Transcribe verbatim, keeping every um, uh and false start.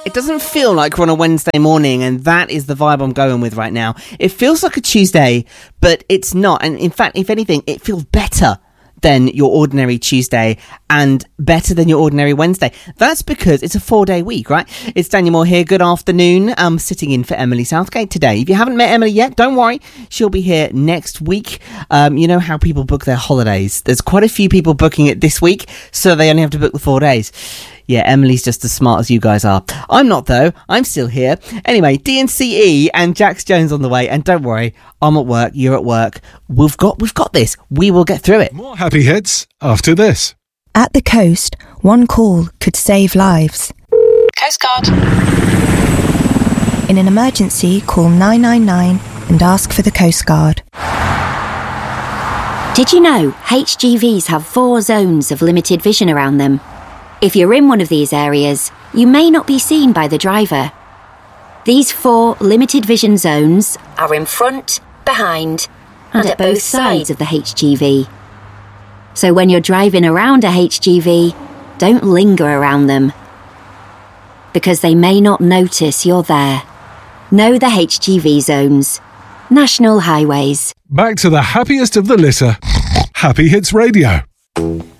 It doesn't feel like we're on a Wednesday morning, and that is the vibe I'm going with right now. It feels like a Tuesday, but it's not. And in fact, if anything, it feels better than your ordinary Tuesday and better than your ordinary Wednesday. That's because it's a four-day week, right? It's Daniel Moore here. Good afternoon. I'm sitting in for Emily Southgate today. If you haven't met Emily yet, don't worry. She'll be here next week. Um, you know how people book their holidays. There's quite a few people booking it this week, so they only have to book the four days. Yeah, Emily's just as smart as you guys are. I'm not, though. I'm still here. Anyway, D and C E and Jax Jones on the way. And don't worry, I'm at work, you're at work. We've got we've got this. We will get through it. More happy hits after this. At the coast, one call could save lives. Coast Guard. In an emergency, call nine nine nine and ask for the Coast Guard. Did you know H G Vs have four zones of limited vision around them? If you're in one of these areas, you may not be seen by the driver. These four limited vision zones are in front, behind, and at both sides of the H G V. So when you're driving around a H G V, don't linger around them, because they may not notice you're there. Know the H G V zones. National Highways. Back to the happiest of the litter. Happy Hits Radio.